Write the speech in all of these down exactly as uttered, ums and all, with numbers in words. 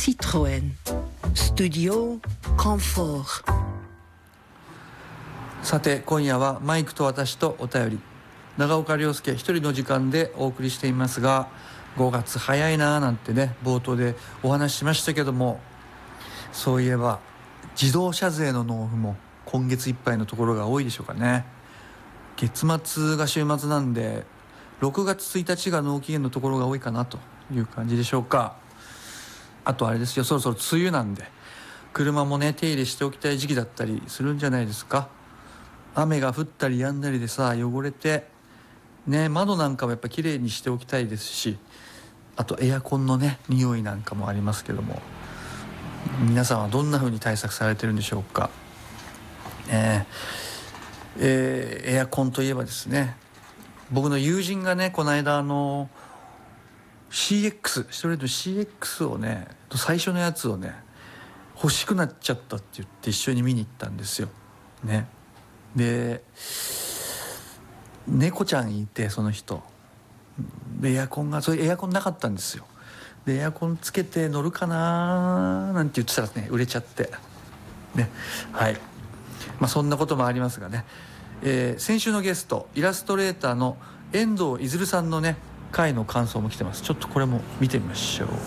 Citroën Studio Confort。 さて今夜はマイクと私とお便り、長岡亮介一人の時間でお送りしていますが、ごがつ早いななんてね冒頭でお話ししましたけども、そういえば自動車税の納付も今月いっぱいのところが多いでしょうかね。月末が週末なんでろくがつついたちが納期限のところが多いかなという感じでしょうか。あとあれですよ、そろそろ梅雨なんで車もね手入れしておきたい時期だったりするんじゃないですか。雨が降ったり止んだりでさ汚れてね、窓なんかもやっぱきれいにしておきたいですし、あとエアコンのね匂いなんかもありますけども、皆さんはどんな風に対策されてるんでしょうか。えーえー、エアコンといえばですね、僕の友人がねこの間あの シーエックス シトレート シーエックス をね最初のやつをね欲しくなっちゃったって言って一緒に見に行ったんですよね。で猫ちゃんいて、その人でエアコンがそういうエアコンなかったんですよ。でエアコンつけて乗るかななんて言ってたらね売れちゃってね。はい、まあそんなこともありますがね、えー、先週のゲストイラストレーターの遠藤いずるさんのね回の感想も来てます。ちょっとこれも見てみましょう。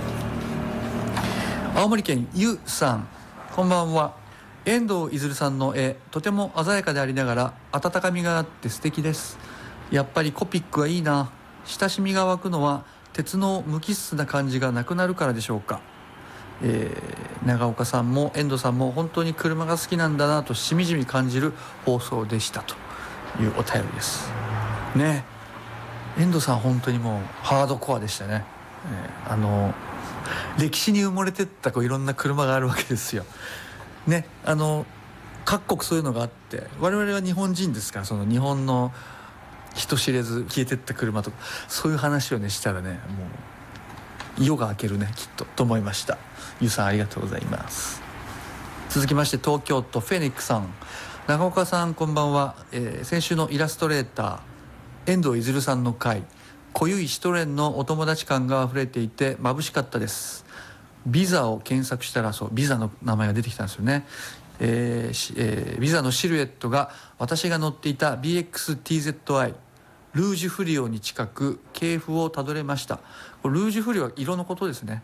青森県ゆさん、こんばんは。遠藤いずるさんの絵とても鮮やかでありながら温かみがあって素敵です。やっぱりコピックはいいな。親しみが湧くのは鉄の無機質な感じがなくなるからでしょうか。えー、長岡さんも遠藤さんも本当に車が好きなんだなとしみじみ感じる放送でしたというお便りですね。遠藤さん本当にもうハードコアでしたね。えー、あの歴史に埋もれてったこういろんな車があるわけですよね。あの各国そういうのがあって、我々は日本人ですから、その日本の人知れず消えてった車とかそういう話をねしたらね、もう夜が明けるねきっとと思いました。ゆうさんありがとうございます。続きまして東京都フェニックさん、長岡さんこんばんは。えー、先週のイラストレーター遠藤いずるさんの回、濃ゆいシトレンのお友達感があふれていて眩しかったです。ビザを検索したら、そうビザの名前が出てきたんですよね。えーえー、ビザのシルエットが私が乗っていた ビーエックスティーゼットアイ ルージュフリオに近く系譜をたどれました。これルージュフリオは色のことですね。